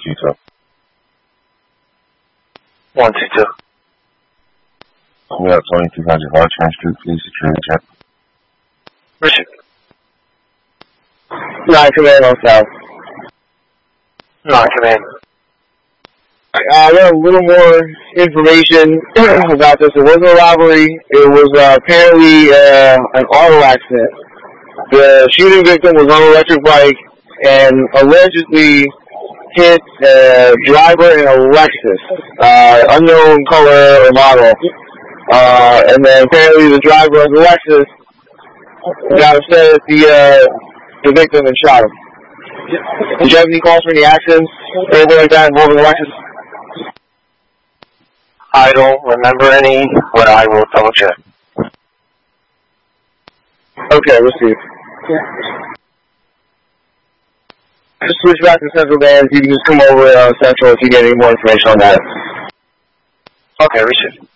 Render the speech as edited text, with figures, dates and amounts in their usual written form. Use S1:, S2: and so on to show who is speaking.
S1: 122.
S2: 122.
S1: We have 2200 Hartran Street, please security check.
S2: Richard.
S3: 9 Command on South.
S2: 9 Command.
S3: I got a little more information about this. It wasn't a robbery. It was apparently an auto accident. The shooting victim was on an electric bike and allegedly hit a driver in a Lexus, unknown color or model. And then apparently the driver of the Lexus got upset at the victim and shot him. Did you have any calls for any accidents or anything like that involving the Lexus?
S2: I don't remember any, but I will double check.
S3: Okay, received. Just switch back to Central Band. You can just come over Central if you get any more information on that.
S2: Okay, received.